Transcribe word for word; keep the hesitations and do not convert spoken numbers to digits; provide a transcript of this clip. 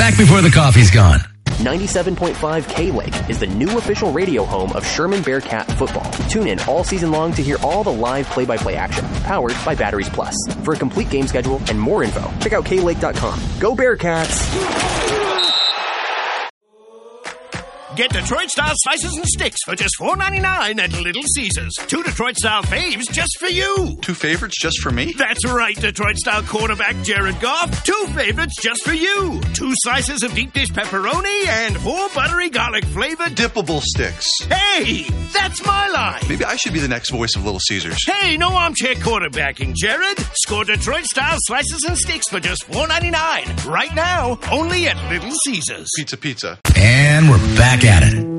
back before the coffee's gone. ninety-seven point five K-Lake is the new official radio home of Sherman Bearcat football. Tune in all season long to hear all the live play-by-play action, powered by Batteries Plus. For a complete game schedule and more info, check out K Lake dot com. Go Bearcats! Get Detroit-style slices and sticks for just four ninety-nine at Little Caesars. Two Detroit-style faves just for you. Two favorites just for me? That's right, Detroit-style quarterback Jared Goff. Two favorites just for you. Two slices of deep dish pepperoni and four buttery garlic-flavored dippable sticks. Hey, that's my line. Maybe I should be the next voice of Little Caesars. Hey, no armchair quarterbacking, Jared. Score Detroit-style slices and sticks for just four ninety-nine. Right now, only at Little Caesars. Pizza, pizza. And we're back at it.